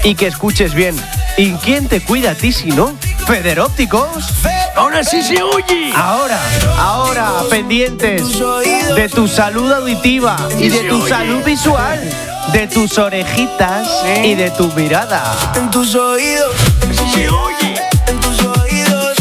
y que escuches bien. ¿Y quién te cuida a ti si no? Federópticos. ¡Ahora sí se oye! Ahora, pendientes de tu salud auditiva y de tu salud visual, de tus orejitas y de tu mirada. En tus oídos. ¡Se oye! En tus oídos.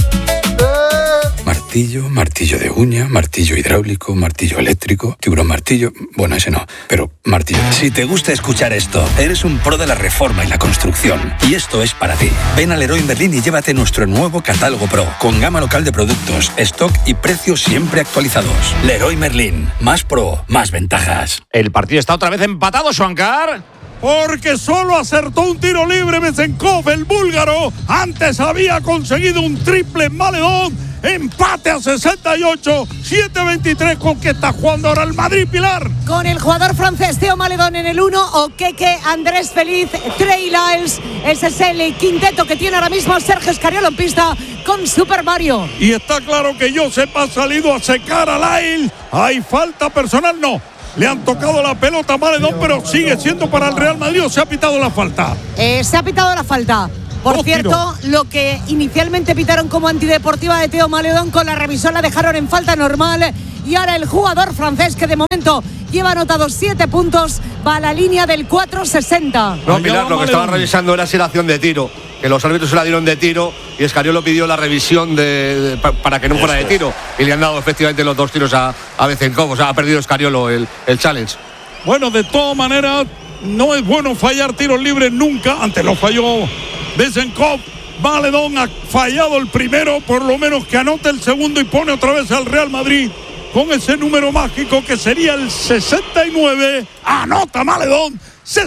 Martillo de uña, martillo hidráulico, martillo eléctrico, tiburón martillo. Bueno, ese no, pero martillo. Si te gusta escuchar esto, eres un pro de la reforma y la construcción. Y esto es para ti. Ven a Leroy Merlin y llévate nuestro nuevo catálogo Pro, con gama local de productos, stock y precios siempre actualizados. Leroy Merlin, más pro, más ventajas. El partido está otra vez empatado, Juancar. Porque solo acertó un tiro libre Besenkov, el búlgaro. Antes había conseguido un triple en Maledón. Empate a 68, 7-23, con que está jugando ahora el Madrid, Pilar. Con el jugador francés Théo Maledon en el 1, Okeke, Andrés Feliz, Trey Lyles. Ese es el quinteto que tiene ahora mismo Sergio Escariolo en pista con Super Mario. Y está claro que Josep ha salido a secar a Lyles. ¿Hay falta personal? No. Le han tocado la pelota a Maledon, pero sigue siendo para el Real Madrid. ¿O se ha pitado la falta? Se ha pitado la falta. Por cierto, lo que inicialmente pitaron como antideportiva de Théo Maledon, con la revisión la dejaron en falta normal. Y ahora el jugador francés, que de momento lleva anotados 7 puntos, va a la línea del 4.60. No, Pilar, lo que estaba revisando era si la acción de tiro, que los árbitros se la dieron de tiro y Escariolo pidió la revisión para que no fuera de tiro. Y le han dado efectivamente los 2 tiros a Besenkov. O sea, ha perdido Escariolo el challenge. Bueno, de todas maneras, no es bueno fallar tiros libres nunca. Antes lo falló Besenkov. Maledon ha fallado el primero, por lo menos que anote el segundo y pone otra vez al Real Madrid con ese número mágico que sería el 69. Anota Maledon,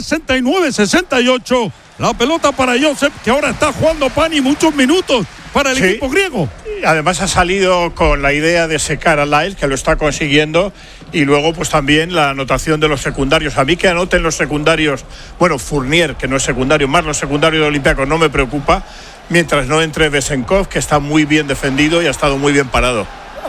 69-68. La pelota para Josep, que ahora está jugando Pani muchos minutos para el equipo griego. Además ha salido con la idea de secar a Lyles, que lo está consiguiendo, y luego pues también la anotación de los secundarios. A mí que anoten los secundarios, bueno, Fournier, que no es secundario, más los secundarios de Olympiacos, no me preocupa, mientras no entre Besenkov, que está muy bien defendido y ha estado muy bien parado.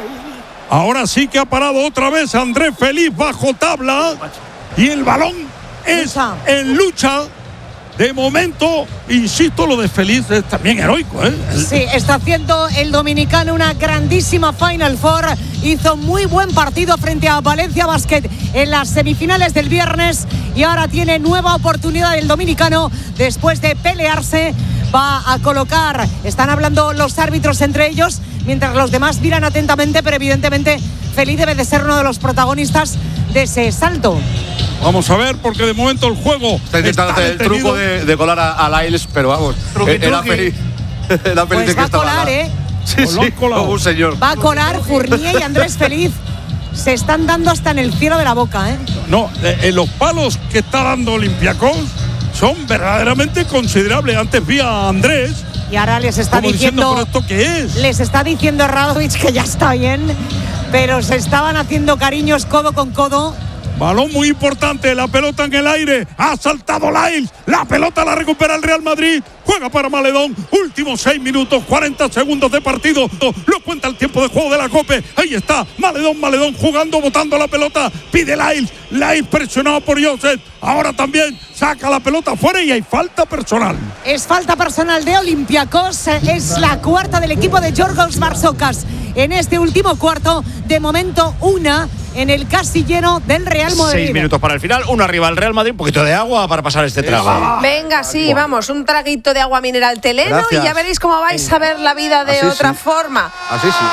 Ahora sí que ha parado otra vez Andrés Feliz bajo tabla y el balón es en lucha. De momento, insisto, lo de Feliz es también heroico, ¿eh? Sí, está haciendo el dominicano una grandísima Final Four. Hizo muy buen partido frente a Valencia Basket en las semifinales del viernes y ahora tiene nueva oportunidad el dominicano después de pelearse. Va a colocar, están hablando los árbitros entre ellos, mientras los demás miran atentamente, pero evidentemente Feliz debe de ser uno de los protagonistas de ese salto. Vamos a ver, porque de momento el juego está intentando hacer el truco de colar a Lyles, pero vamos, era Feliz. Era Feliz pues que va a colar, Sí, como un señor. Va a colar Fournier y Andrés Feliz. Se están dando hasta en el cielo de la boca, No, los palos que está dando Olympiacos son verdaderamente considerables. Antes vi a Andrés y ahora les está diciendo ¿pero esto qué es? Les está diciendo Radovic que ya está bien, pero se estaban haciendo cariños codo con codo. Balón muy importante, la pelota en el aire, ha saltado Lyles, la pelota la recupera el Real Madrid, juega para Maledon, últimos 6 minutos, 40 segundos de partido, lo cuenta el tiempo de juego de la Copa, ahí está, Maledon jugando, botando la pelota, pide Lyles presionado por Josep, ahora también saca la pelota fuera y hay falta personal. Es falta personal de Olympiacos, es la cuarta del equipo de Giorgos Barsocas en este último cuarto, de momento una en el casi lleno del Real Madrid. 6 minutos para el final, uno arriba el Real Madrid, un poquito de agua para pasar este trago. Venga, sí, vamos, un traguito de agua mineral Teleno. Gracias. Y ya veréis cómo vais a ver la vida de otra forma. Así sí.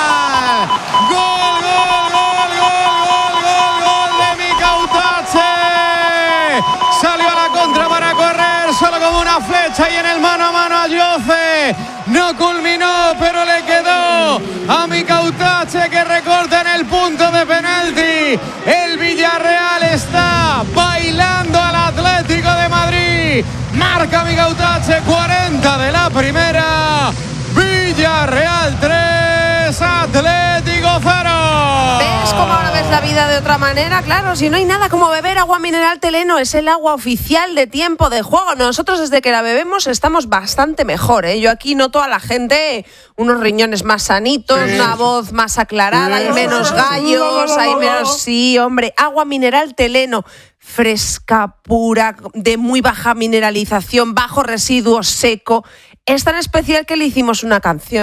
¡Gol de Mika Utache! Salió a la contra para correr, solo como una flecha y en el mano a mano a Jose. No culminó, pero le quedó a Mika Utache, que recorta en el punto de penalti. El Villarreal está bailando al Atlético de Madrid. Marca Mika Utache, 40 de la primera. Villarreal 3, Atlético 0. ¿Ves cómo ahora ves la vida de otra manera? manera, claro, si no hay nada como beber agua mineral Teleno, es el agua oficial de Tiempo de Juego. Nosotros desde que la bebemos estamos bastante mejor, ¿eh? Yo aquí noto a la gente unos riñones más sanitos, una voz más aclarada, hay menos gallos, hay menos... Sí, hombre, agua mineral Teleno, fresca, pura, de muy baja mineralización, bajo residuo, seco. Es tan especial que le hicimos una canción.